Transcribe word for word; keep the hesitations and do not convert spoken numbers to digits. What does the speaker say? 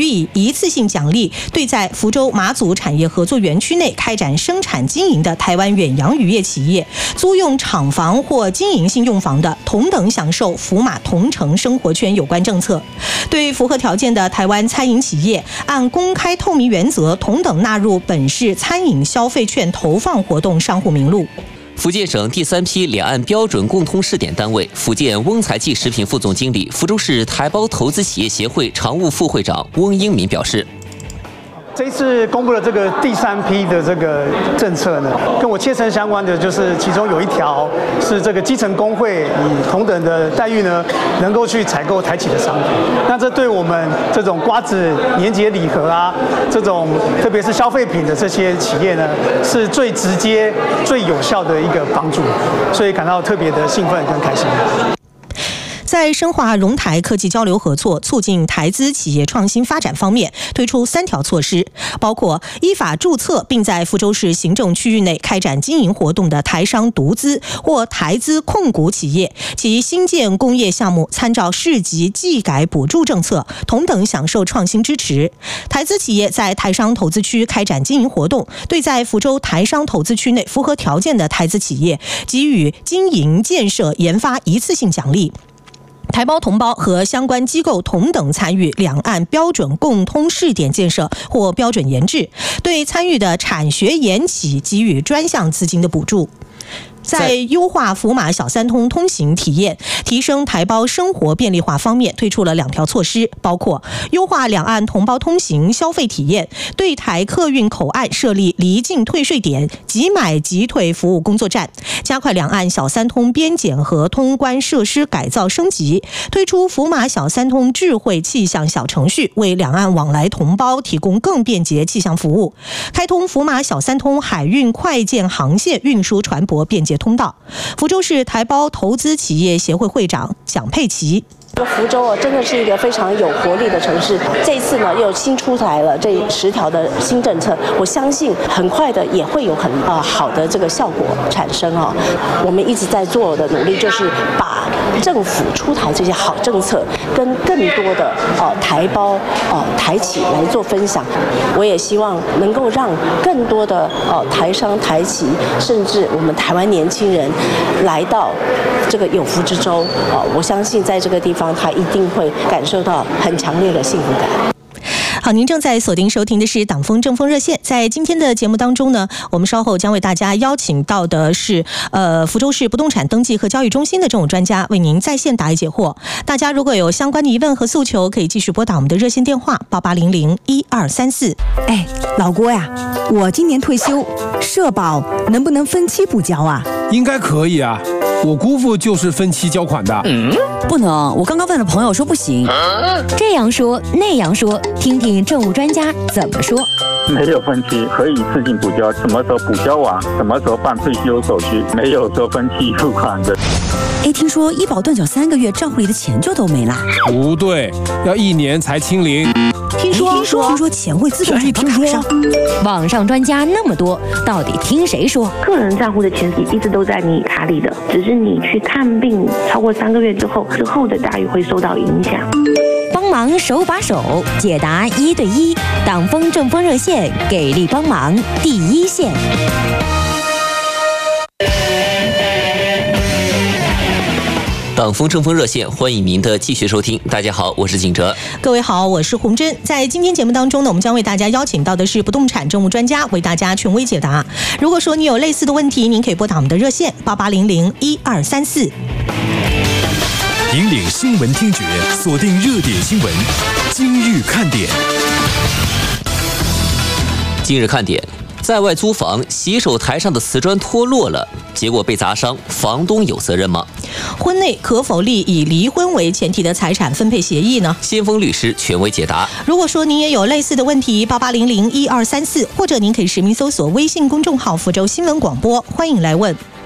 以一次性奖励对在福州马祖产业合作园区内开展生产经营的台湾远洋渔业企业租用厂房或经营性用房的，同等享受福马同城生活圈有关政策。对符合条件的台湾餐饮企业，按公开透明原则同等纳入本市餐饮消费券投放活动商户名录。 福建省第三批两岸标准共通试点单位福建翁财记食品副总经理、福州市台胞投资企业协会常务副会长翁英民表示， 这一次公布了这个第三批的这个政策呢，跟我切身相关的就是其中有一条是这个基层工会以同等的待遇呢，能够去采购台企的商品。那这对我们这种瓜子、年节礼盒啊，这种特别是消费品的这些企业呢，是最直接、最有效的一个帮助，所以感到特别的兴奋跟开心。 在深化融台科技交流合作、促进台资企业创新发展方面，推出三条措施，包括依法注册并在福州市行政区域内开展经营活动的台商独资或台资控股企业，其新建工业项目参照市级技改补助政策，同等享受创新支持。台资企业在台商投资区开展经营活动，对在福州台商投资区内符合条件的台资企业给予经营、建设、研发一次性奖励。台胞同胞和相关机构同等参与两岸标准共通试点建设或标准研制，对参与的产学研企给予专项资金的补助。在优化福马小三通通行体验、提升台胞生活便利化方面，推出了两条措施，包括优化两岸同胞通行消费体验，对台客运口岸设立离境退税点、即买即退服务工作站，加快两岸小三通边检和通关设施改造升级，推出福马小三通智慧气象小程序，为两岸往来同胞提供更便捷气象服务，开通福马小三通海运快件航线运输船舶便捷通道。福州市台胞投资企业协会会长蒋佩琪， 福州啊，真的是一个非常有活力的城市。这一次呢，又新出台了这十条的新政策，我相信很快的也会有很啊好的这个效果产生啊。我们一直在做的努力，就是把政府出台这些好政策，跟更多的啊台胞啊台企来做分享。我也希望能够让更多的啊台商台企，甚至我们台湾年轻人来到这个有福之州啊，我相信在这个地方，他一定会感受到很强烈的幸福感。 好，您正在锁定收听的是党风政风热线。在今天的节目当中呢，我们稍后将为大家邀请到的是呃福州市不动产登记和交易中心的政务专家，为您在线答疑解惑。大家如果有相关的疑问和诉求，可以继续拨打我们的热线电话八八零零一二三四。 哎，老郭呀，我今年退休，社保能不能分期补交啊？ 应该可以啊，我姑父就是分期交款的。 嗯，不能，我刚刚问了朋友说不行。 这样说那样说，听听政务专家怎么说。 没有分期，可以自行补交，什么时候补交完，什么时候办退休手续，没有说分期付款的。 哎，听说医保断缴三个月，账户里的钱就都没了。 不对，要一年才清零。 听说听说听说钱会自动转到卡上。 网上专家那么多，到底听谁说？ 个人账户的钱一直都在你卡里的，只是你去看病超过三个月之后，之后的待遇会受到影响。 帮忙手把手解答一对一，党风政风热线给力帮忙第一线。 党风政风热线，欢迎您的继续收听。大家好，我是景哲。 各位好，我是洪真。在今天节目当中呢，我们将为大家邀请到的是不动产政务专家，为大家权威解答。如果说你有类似的问题，您可以拨打我们的热线八八零零一二三四。 引领新闻听觉，锁定热点新闻，今日看点。 今日看点。在外租房，洗手台上的瓷砖脱落了，结果被砸伤，房东有责任吗？ 婚内可否立以离婚为前提的财产分配协议呢？ 先锋律师权威解答。 如果说您也有类似的问题，八八零零一二三四，或者您可以实名搜索微信公众号福州新闻广播，欢迎来问。